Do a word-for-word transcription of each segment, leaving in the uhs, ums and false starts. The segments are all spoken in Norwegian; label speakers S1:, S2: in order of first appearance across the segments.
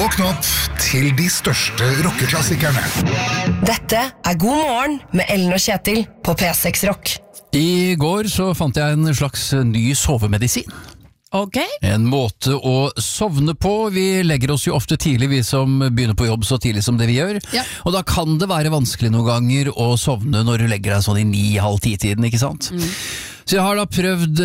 S1: Våkn opp til de største rockeklassikerne.
S2: Dette er God morgen med Ellen og Kjetil på P seks Rock.
S3: I går så fant jeg en slags ny sovemedisin.
S4: Ok.
S3: En måte å sovne på. Vi legger oss jo ofte tidlig, vi som begynner på jobb så tidlig som det vi gjør.
S4: Ja.
S3: Og da kan det være vanskelig noen ganger å sovne når du legger deg sånn i ni, halv ti-tiden, ikke sant? Mm. Så jeg har da prøvd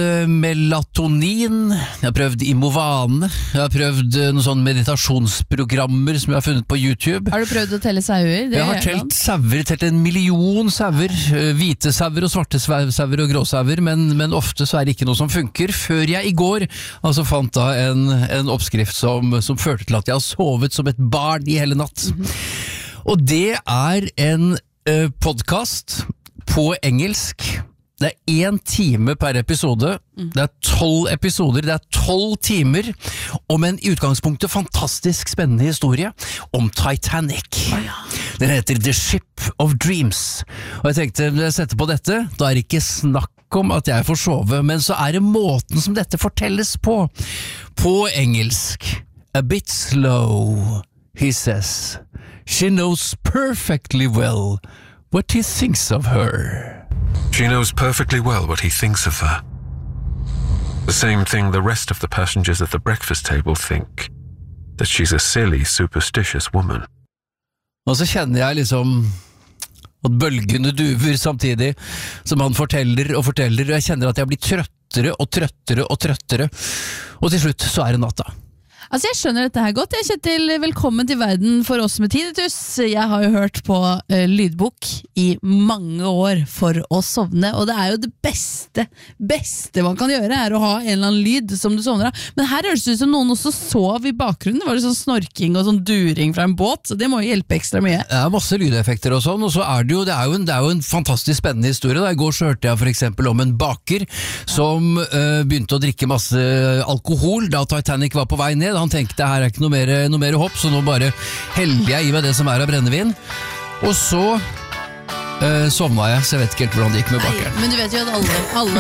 S3: melatonin, jeg har prøvd Imovane, jeg har prøvd noen sånne meditasjonsprogrammer som jeg har funnet på YouTube.
S4: Har du prøvd å telle sauer? Det
S3: jeg har telt sauer, telt en million sauer, hvite sauer og svarte sauer og grå sauer, men, men ofte så er det ikke noe som funker, før jeg i går altså fant da en, en oppskrift som, som førte til at jeg har sovet som et barn i hele natt. Mm-hmm. Og det er en uh, podcast på engelsk. Det er én time per episode, mm. det er tolv episoder, det er tolv timer, om en i utgangspunktet fantastisk spennende historie om Titanic. Oh, ja. Den heter The Ship of Dreams. Og jeg tenkte, når jeg setter på dette, da er det ikke snakk om at jeg får sove, men så er det måten som dette fortelles på. På engelsk. A bit slow, he says. She knows perfectly well what he thinks of her.
S5: She knows perfectly well what he thinks of her. The same thing the rest of the passengers at the breakfast table think, that she's a silly, superstitious woman.
S3: Og så kjenner jeg liksom at bølgene duver samtidig som han forteller og forteller, og jeg kjenner at jeg blir trøttere og trøttere og trøttere, og til slutt så er det natta.
S4: Altså jeg skjønner dette her godt. Jeg Kjetil, velkommen til verden for oss med tinnitus. Jeg har jo hørt på uh, lydbok i mange år for å sovne, og det er jo det beste, beste man kan gjøre er å ha en eller annen lyd som du sovner av. Men her høres det ut som noen også sov i bakgrunnen. Det var det sånn snorking og sånn during fra en båt, så det må jo hjelpe ekstra mye.
S3: Det er masse lydeffekter og sånn, og så er det jo, det er jo, en, det er jo en fantastisk spennende historie. Da. I går så hørte jeg for eksempel om en baker som uh, begynte å drikke masse alkohol da Titanic var på vei ned. Han tenkte her er ikke noe mer, noe mer hopp, så nå bare heller jeg i meg det som er av brennevin. Og så øh, sovna jeg, så jeg vet ikke helt hvordan det gikk med bakeren.
S4: Nei, men du vet jo at alle, alle